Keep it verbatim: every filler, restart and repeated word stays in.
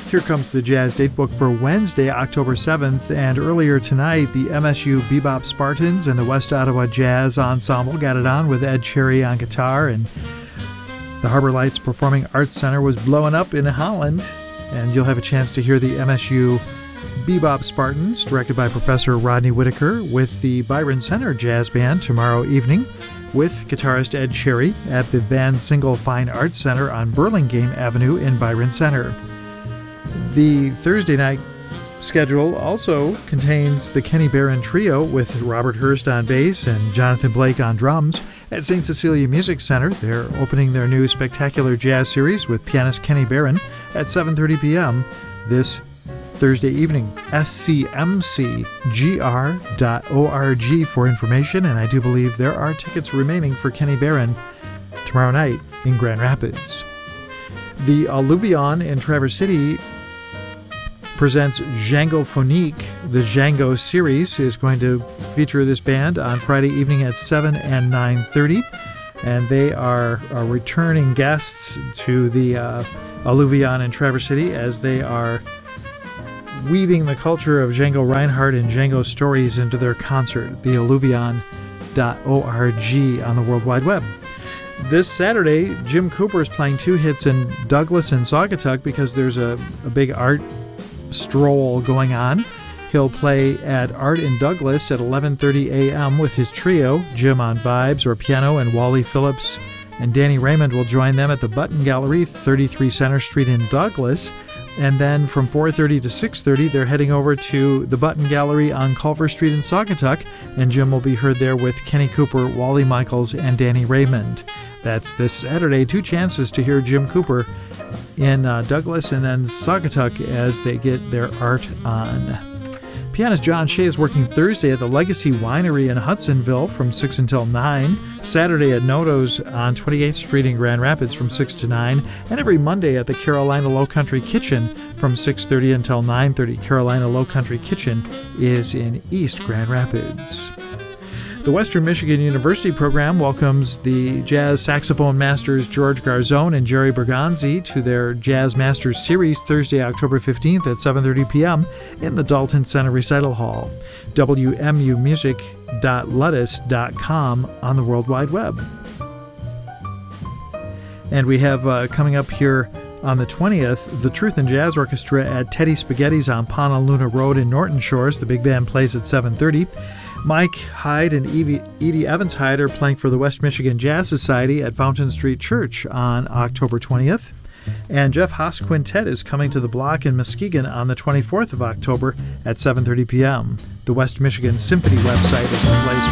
Here comes the Jazz Datebook for Wednesday, October seventh, and earlier tonight, the M S U Bebop Spartans and the West Ottawa Jazz Ensemble got it on with Ed Cherry on guitar, and the Harbor Lights Performing Arts Center was blowing up in Holland, and you'll have a chance to hear the M S U Bebop Spartans, directed by Professor Rodney Whitaker, with the Byron Center Jazz Band tomorrow evening, with guitarist Ed Cherry at the Van Single Fine Arts Center on Burlingame Avenue in Byron Center. The Thursday night schedule also contains the Kenny Barron Trio with Robert Hurst on bass and Jonathan Blake on drums at Saint Cecilia Music Center. They're opening their new Spectacular Jazz series with pianist Kenny Barron at seven thirty p.m. this Thursday evening. S C M C G R dot org for information, and I do believe there are tickets remaining for Kenny Barron tomorrow night in Grand Rapids. The Alluvion in Traverse City presents Django Phonique. The Django series is going to feature this band on Friday evening at seven and nine thirty, and they are, are returning guests to the uh, Alluvion in Traverse City as they are weaving the culture of Django Reinhardt and Django stories into their concert, the alluvion dot org on the World Wide Web. This Saturday, Jim Cooper is playing two hits in Douglas and Saugatuck because there's a, a big art stroll going on. He'll play at Art in Douglas at eleven thirty a.m. with his trio, Jim on vibes or piano, and Wally Phillips and Danny Raymond will join them at the Button Gallery, thirty-three Center Street in Douglas. And then from four thirty to six thirty, they're heading over to the Button Gallery on Culver Street in Saugatuck, and Jim will be heard there with Kenny Cooper, Wally Michaels, and Danny Raymond. That's this Saturday. Two chances to hear Jim Cooper in uh, Douglas and then Saugatuck as they get their art on. Pianist John Shea is working Thursday at the Legacy Winery in Hudsonville from six until nine, Saturday at Noto's on twenty-eighth Street in Grand Rapids from six to nine, and every Monday at the Carolina Low Country Kitchen from six thirty until nine thirty. Carolina Low Country Kitchen is in East Grand Rapids. The Western Michigan University program welcomes the jazz saxophone masters George Garzone and Jerry Bergonzi to their Jazz Masters Series Thursday, October fifteenth at seven thirty p.m. in the Dalton Center Recital Hall. W M U music dot ludus dot com on the World Wide Web. And we have uh, coming up here on the twentieth, the Truth and Jazz Orchestra at Teddy Spaghetti's on Pana Luna Road in Norton Shores. The big band plays at seven thirty. Mike Hyde and Evie, Edie Evans Hyde are playing for the West Michigan Jazz Society at Fountain Street Church on October twentieth. And Jeff Haas Quintet is coming to the Block in Muskegon on the twenty-fourth of October at seven thirty p.m. The West Michigan Symphony website is the place